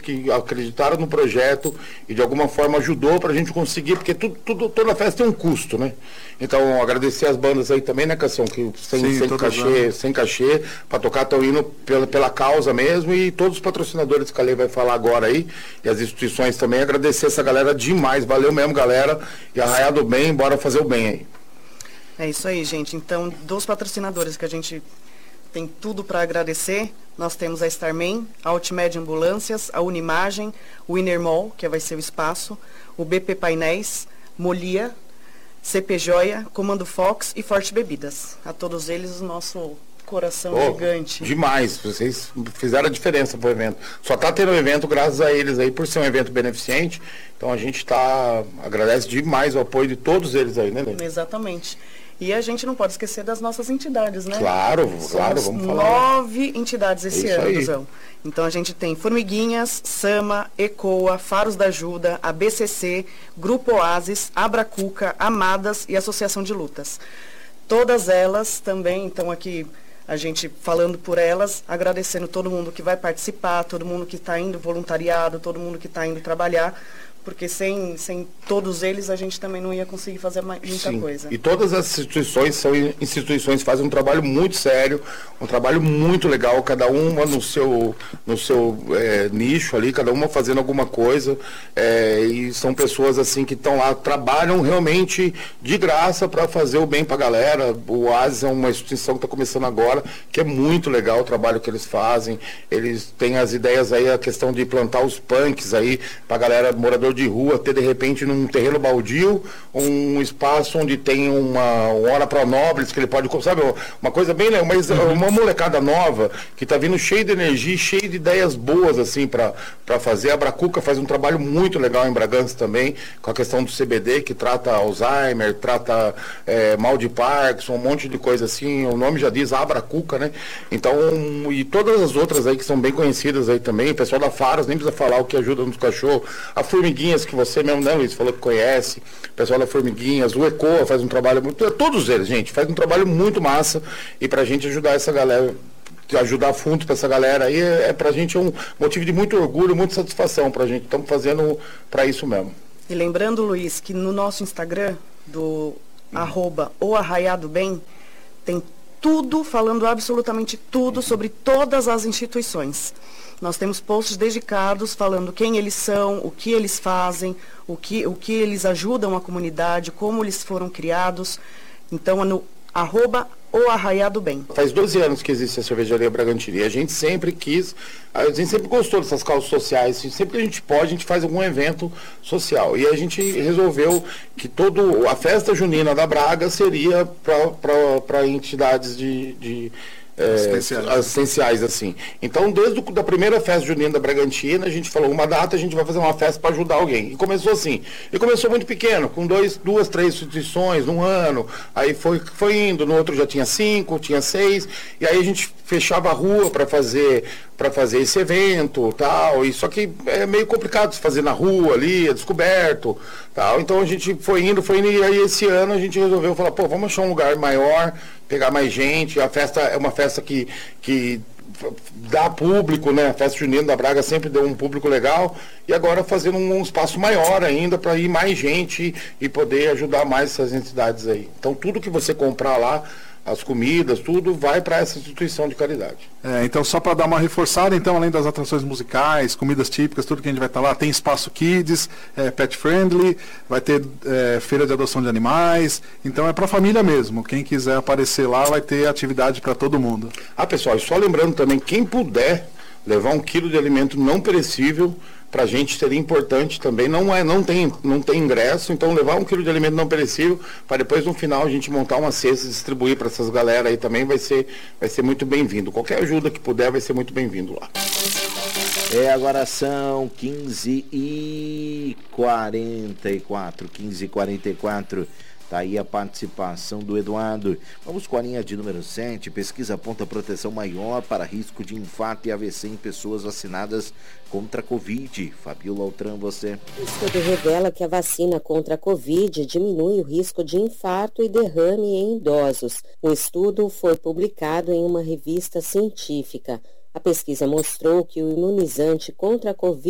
que acreditaram no projeto e de alguma forma ajudou para a gente conseguir, porque toda festa tem um custo, né? Então, agradecer as bandas aí também, né, Cassião, que sem cachê, para tocar, estão indo pela causa mesmo, e todos os patrocinadores que a Lei vai falar agora aí, e as instituições também, agradecer essa galera demais, valeu mesmo, galera, e Arraiá do Bem, bora fazer o bem aí. É isso aí, gente. Então, dos patrocinadores que a gente tem tudo para agradecer, nós temos a Starman, a Ultimed Ambulâncias, a Unimagem, o Inermol, que vai ser o espaço, o BP Painéis, Molia, CP Joia, Comando Fox e Forte Bebidas. A todos eles o nosso coração gigante. Demais, vocês fizeram a diferença pro evento. Só tá tendo evento graças a eles aí, por ser um evento beneficente. Então a gente agradece demais o apoio de todos eles aí, né, Lê? Exatamente. E a gente não pode esquecer das nossas entidades, né? Claro, vamos falar. 9 entidades esse ano, Duzão. Então a gente tem Formiguinhas, Sama, ECOA, Faros da Ajuda, a BCC, Grupo Oasis, Abracuca, Amadas e Associação de Lutas. Todas elas também estão aqui, a gente falando por elas, agradecendo todo mundo que vai participar, todo mundo que está indo voluntariado, todo mundo que está indo trabalhar, porque sem todos eles a gente também não ia conseguir fazer muita coisa. E todas as instituições são instituições que fazem um trabalho muito sério, um trabalho muito legal, cada uma no seu nicho ali, cada uma fazendo alguma coisa, e são pessoas assim que estão lá, trabalham realmente de graça para fazer o bem para a galera. O Oasis é uma instituição que está começando agora, que é muito legal o trabalho que eles fazem. Eles têm as ideias aí, a questão de plantar os punks aí para a galera morador de rua ter de repente num terreno baldio um espaço onde tem uma hora para nobres que ele pode, sabe, uma coisa bem legal, mas uma molecada nova que tá vindo cheio de energia, cheio de ideias boas assim para fazer. A Bracuca faz um trabalho muito legal em Bragança também, com a questão do CBD, que trata Alzheimer, trata mal de Parkinson, um monte de coisa assim, o nome já diz Abracuca, né? Então, e todas as outras aí que são bem conhecidas aí também, o pessoal da Faros nem precisa falar o que ajuda nos cachorros, a Formiguinhas, que você mesmo, né, Luiz, falou que conhece, o pessoal da Formiguinhas, o ECOA faz um trabalho muito, todos eles, gente, faz um trabalho muito massa, e pra gente ajudar essa galera, ajudar fundos para essa galera aí, pra gente um motivo de muito orgulho, muita satisfação pra gente, estamos fazendo pra isso mesmo. E lembrando, Luiz, que no nosso Instagram, do @oarraiadobem, tem tudo, falando absolutamente tudo sobre todas as instituições. Nós temos posts dedicados falando quem eles são, o que eles fazem, o que eles ajudam a comunidade, como eles foram criados. Então, é no @oarraiadobem. Faz 12 anos que existe a Cervejaria Bragantino, e a gente sempre gostou dessas causas sociais, sempre que a gente pode, a gente faz algum evento social. E a gente resolveu que a festa junina da Braga seria para entidades assistenciais, assim. Então, desde a primeira festa junina da Bragantina, a gente falou, uma data a gente vai fazer uma festa para ajudar alguém. E começou assim. E começou muito pequeno, com 2, 3 instituições num ano. Aí foi indo, no outro já tinha 5, tinha 6. E aí a gente fechava a rua para fazer esse evento, tal. E só que é meio complicado se fazer na rua ali, é descoberto, tal. Então a gente foi indo, e aí esse ano a gente resolveu falar, vamos achar um lugar maior, pegar mais gente. A festa é uma festa que dá público, né? A festa junina da Braga sempre deu um público legal, e agora fazendo um espaço maior ainda para ir mais gente e poder ajudar mais essas entidades aí. Então tudo que você comprar lá, as comidas, tudo vai para essa instituição de caridade. Então, só para dar uma reforçada, então, além das atrações musicais, comidas típicas, tudo que a gente vai estar lá, tem espaço kids, pet friendly, vai ter feira de adoção de animais, então é para a família mesmo. Quem quiser aparecer lá vai ter atividade para todo mundo. Pessoal, e só lembrando também, quem puder levar 1 quilo de alimento não perecível, para a gente seria importante também, não tem ingresso, então levar 1 quilo de alimento não perecível, para depois no final a gente montar uma cesta e distribuir para essas galera aí também, vai ser muito bem-vindo. Qualquer ajuda que puder vai ser muito bem-vindo lá. Agora são 15h44. Tá aí a participação do Eduardo. Vamos com a linha de número 7. Pesquisa aponta proteção maior para risco de infarto e AVC em pessoas vacinadas contra a Covid. Fabiola Altran, você. O estudo revela que a vacina contra a Covid diminui o risco de infarto e derrame em idosos. O estudo foi publicado em uma revista científica. A pesquisa mostrou que o imunizante contra a Covid